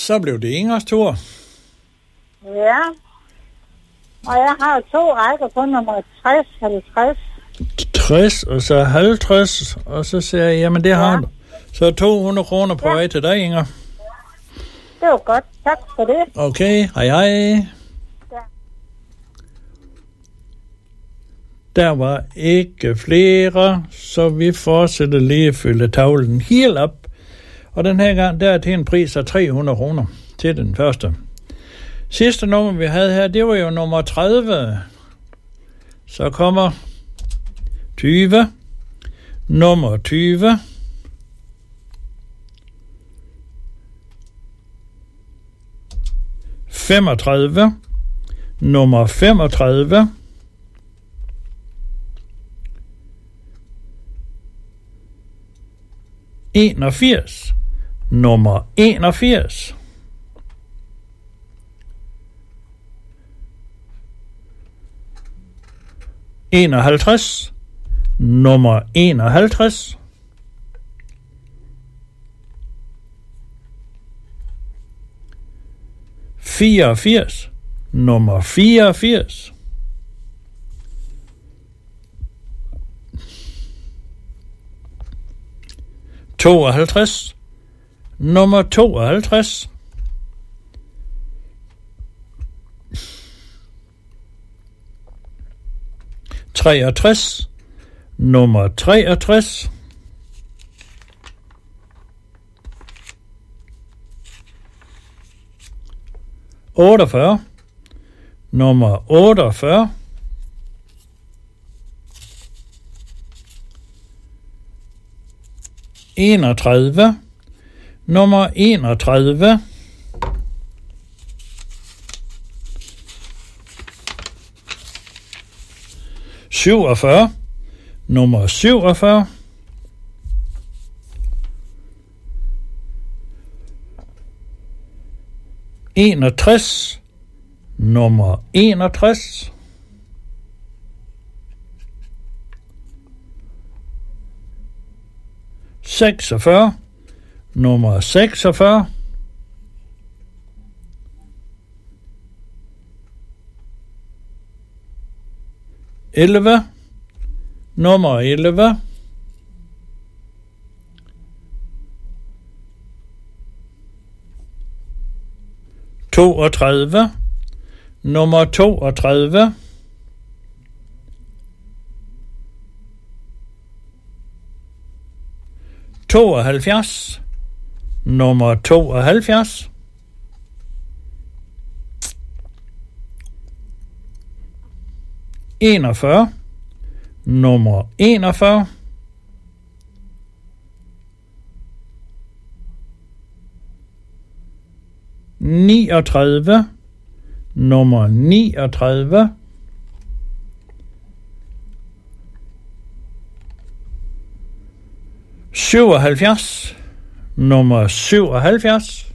Så blev det Ingers tur. Ja. Og jeg har 2 rækker på nummer 60, 50. 60 og så 50, og så siger jeg, jamen det har du. Så 200 kroner på vej til dig, Inger. Det var godt. Tak for det. Okay, hej hej. Ja. Der var ikke flere, så vi fortsætter lige at fylde tavlen helt op. Og den her gang, der er til en pris af 300 kroner til den første. Sidste nummer, vi havde her, det var jo nummer 30. Så kommer 20. Nummer 20. Nummer 35. 81. Nummer 81. 51. Nummer 51. 84. Nummer 84. 52. Nummer 52. 63. Nummer 63. 48. Nummer 48. 31. Nummer 31. 47. Nummer 47. 61. Nummer 61. 46. Nummer 46. 11. Nummer 11. 32. Nummer 32. 72. Nummer 72. 41. Nummer 41. 39. Nummer 39. 77. Nummer 77.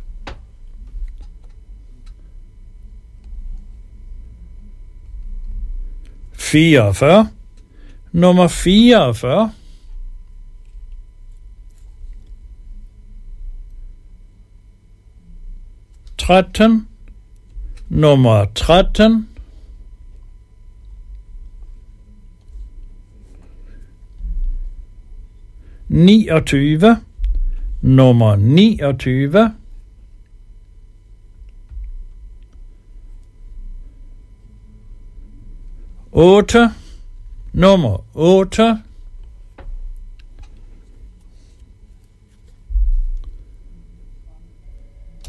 44. Nummer 44. 13. Nummer 13. 29. Nummer 29. 8. Nummer 8.